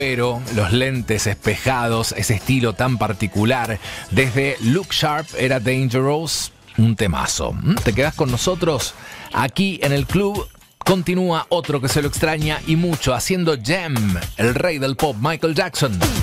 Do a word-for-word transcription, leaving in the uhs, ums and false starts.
Pero los lentes espejados, ese estilo tan particular, desde Look Sharp era Dangerous, un temazo. ¿Te quedás con nosotros? Aquí en el club continúa otro que se lo extraña y mucho, haciendo Jam, el rey del pop, Michael Jackson.